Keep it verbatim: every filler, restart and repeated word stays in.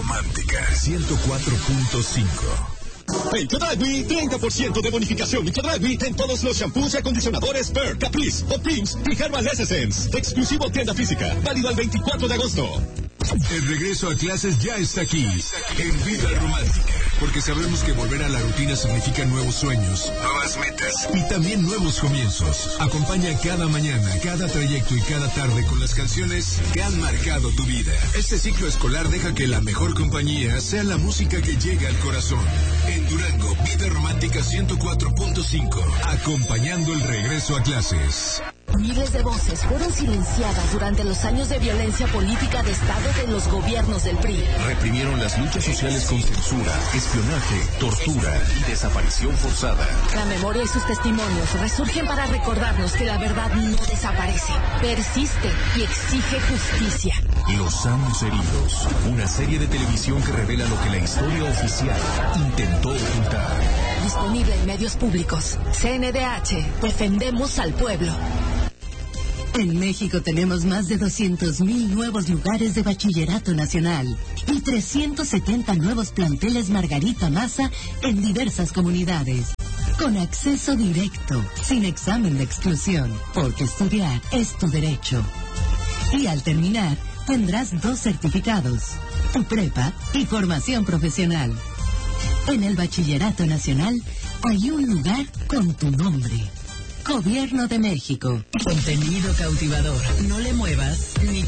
Romántica ciento cuatro punto cinco. En Chedraui, treinta por ciento de bonificación en Chedraui en todos los shampoos y acondicionadores Per, Caprice, Optims y Herbal Essence. Exclusivo tienda física, válido al veinticuatro de agosto. El regreso a clases ya está aquí, en Vida Romántica, porque sabemos que volver a la rutina significa nuevos sueños, nuevas metas y también nuevos comienzos. Acompaña cada mañana, cada trayecto y cada tarde con las canciones que han marcado tu vida. Este ciclo escolar deja que la mejor compañía sea la música que llega al corazón. En Durango, Vida Romántica ciento cuatro punto cinco, acompañando el regreso a clases. Miles de voces fueron silenciadas durante los años de violencia política de Estado de los gobiernos del P R I. Reprimieron las luchas sociales con censura, espionaje, tortura y desaparición forzada. La memoria y sus testimonios resurgen para recordarnos que la verdad no desaparece, persiste y exige justicia. Los años heridos, una serie de televisión que revela lo que la historia oficial intentó ocultar. Disponible en medios públicos. C N D H, defendemos al pueblo. En México tenemos más de doscientos mil nuevos lugares de bachillerato nacional y trescientos setenta nuevos planteles Margarita Maza en diversas comunidades. Con acceso directo, sin examen de exclusión, porque estudiar es tu derecho. Y al terminar, tendrás dos certificados, tu prepa y formación profesional. En el Bachillerato Nacional hay un lugar con tu nombre. Gobierno de México. Contenido cautivador. No le muevas ni